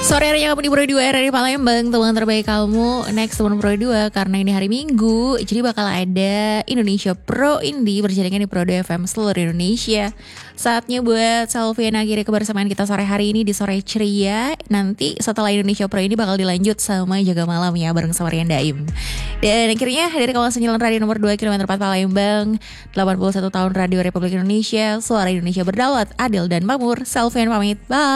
Sore harinya kamu di Pro 2 RRI Palembang, teman terbaik kamu. Next teman Pro 2 karena ini hari Minggu, jadi bakal ada Indonesia Pro Indie berjaringan di Pro 2 FM seluruh Indonesia. Saatnya buat selfie dan akhiri kebersamaan kita sore hari ini di sore ceria. Nanti setelah Indonesia Pro ini bakal dilanjut sama Jaga Malam ya bareng sama Rian Daim. Dan akhirnya hadir kawasan jalan radio nomor 2 km 4 Palembang, 81 tahun Radio Republik Indonesia, suara Indonesia berdaulat, adil dan makmur. Selfie dan pamit, bye.